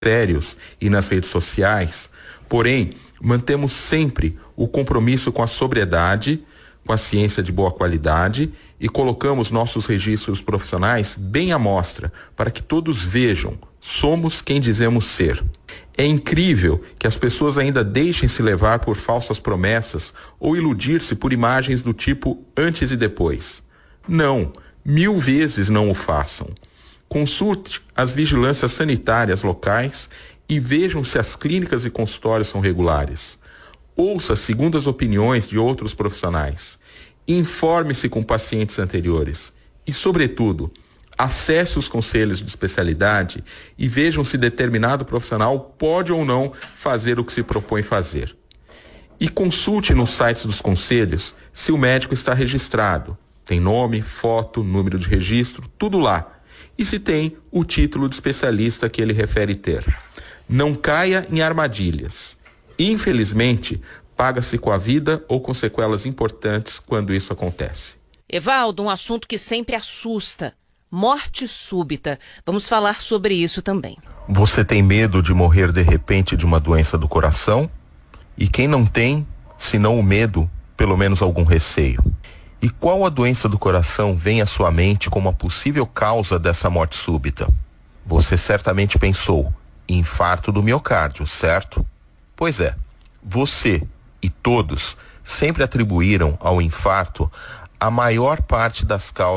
sérios e nas redes sociais, porém, mantemos sempre o compromisso com a sobriedade, com a ciência de boa qualidade e colocamos nossos registros profissionais bem à mostra para que todos vejam, somos quem dizemos ser. É incrível que as pessoas ainda deixem se levar por falsas promessas ou iludir-se por imagens do tipo antes e depois. Não, 1000 vezes não o façam. Consulte as vigilâncias sanitárias locais e vejam se as clínicas e consultórios são regulares. Ouça segundas opiniões de outros profissionais. Informe-se com pacientes anteriores. E, sobretudo, acesse os conselhos de especialidade e vejam se determinado profissional pode ou não fazer o que se propõe fazer. E consulte nos sites dos conselhos se o médico está registrado. Tem nome, foto, número de registro, tudo lá. E se tem o título de especialista que ele refere ter. Não caia em armadilhas. Infelizmente, paga-se com a vida ou com sequelas importantes quando isso acontece. Evaldo, um assunto que sempre assusta. Morte súbita. Vamos falar sobre isso também. Você tem medo de morrer de repente de uma doença do coração? E quem não tem, se não o medo, pelo menos algum receio? E qual a doença do coração vem à sua mente como a possível causa dessa morte súbita? Você certamente pensou, infarto do miocárdio, certo? Pois é, você e todos sempre atribuíram ao infarto a maior parte das causas